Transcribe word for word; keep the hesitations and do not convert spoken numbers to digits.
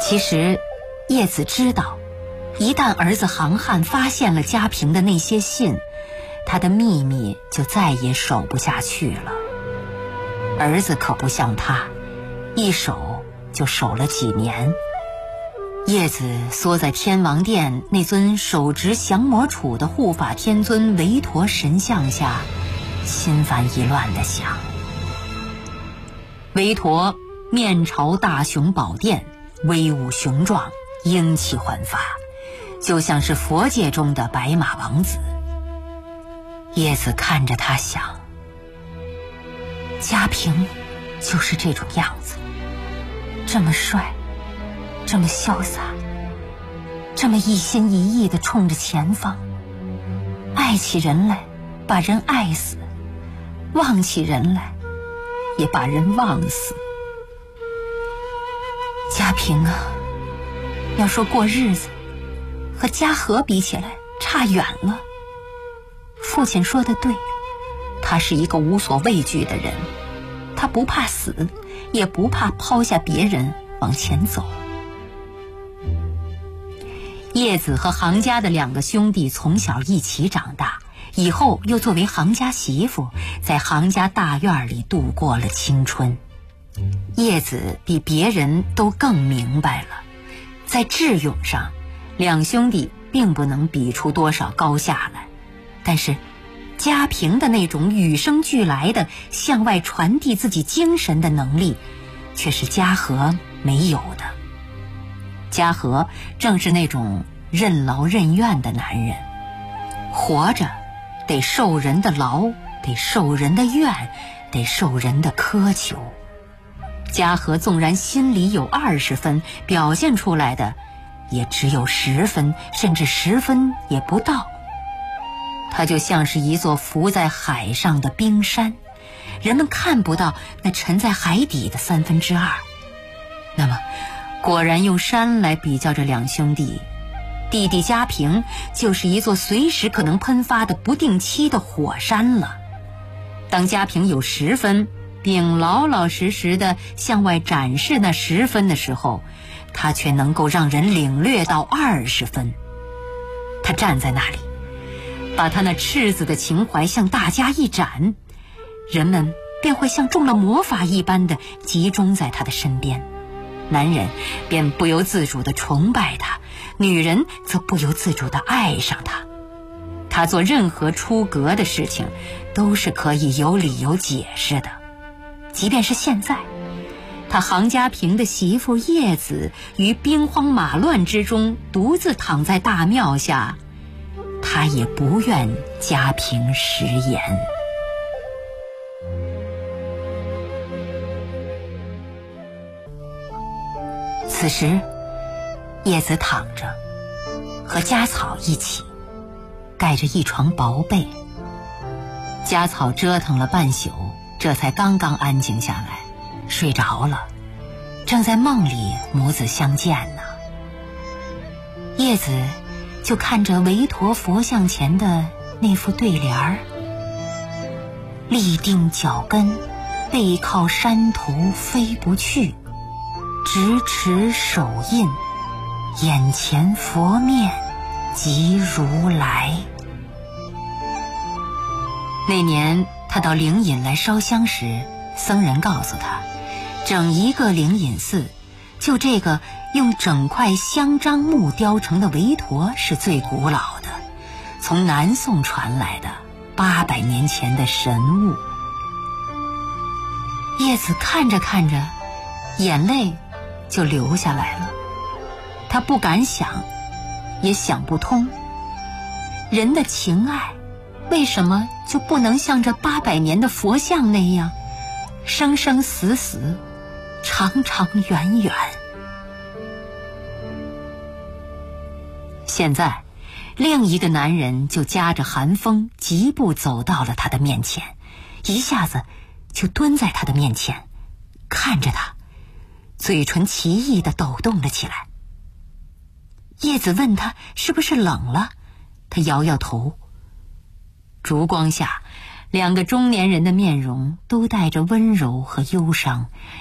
其实叶子知道，一旦儿子杭汉发现了家平的那些信，他的秘密就再也守不下去了。儿子可不像他，一守就守了几年。叶子缩在天王殿那尊手执降魔杵的护法天尊韦陀神像下，心烦意乱地想。韦陀面朝大雄宝殿，威武雄壮，英气焕发，就像是佛界中的白马王子。叶子看着他想，家平就是这种样子，这么帅，这么潇洒，这么一心一意地冲着前方，爱起人来把人爱死，忘起人来也把人忘死。家平啊，要说过日子，和家和比起来差远了。父亲说的对，他是一个无所畏惧的人，他不怕死，也不怕抛下别人往前走。叶子和杭家的两个兄弟从小一起长大，以后又作为杭家媳妇，在杭家大院里度过了青春。叶子比别人都更明白了，在智勇上，两兄弟并不能比出多少高下来，但是家平的那种与生俱来的向外传递自己精神的能力，却是家和没有的。家和正是那种任劳任怨的男人，活着得受人的劳，得受人的怨，得受人的苛求。家和纵然心里有二十分，表现出来的也只有十分，甚至十分也不到。他就像是一座浮在海上的冰山，人们看不到那沉在海底的三分之二。那么果然用山来比较这两兄弟，弟弟家平就是一座随时可能喷发的不定期的火山了。当家平有十分，并老老实实地向外展示那十分的时候，他却能够让人领略到二十分。他站在那里，把他那赤子的情怀向大家一展，人们便会像中了魔法一般的集中在他的身边。男人便不由自主地崇拜他，女人则不由自主地爱上他。他做任何出格的事情都是可以有理由解释的，即便是现在，他杭家平的媳妇叶子于兵荒马乱之中独自躺在大庙下，他也不愿家平食言。此时叶子躺着，和家草一起盖着一床薄被。家草折腾了半宿，这才刚刚安静下来，睡着了，正在梦里母子相见呢。叶子就看着韦陀佛像前的那副对联儿：立定脚跟，背靠山头飞不去，直持手印，眼前佛面即如来。那年他到灵隐来烧香时，僧人告诉他，整一个灵隐寺，就这个用整块香樟木雕成的韦陀是最古老的，从南宋传来的八百年前的神物。叶子看着看着，眼泪就流下来了。他不敢想，也想不通，人的情爱为什么就不能像这八百年的佛像那样，生生死死，长长远远？现在另一个男人就夹着寒风疾步走到了他的面前，一下子就蹲在他的面前，看着他，嘴唇奇异地抖动了起来。叶子问他是不是冷了，他摇摇头。烛光下，两个中年人的面容都带着温柔和忧伤，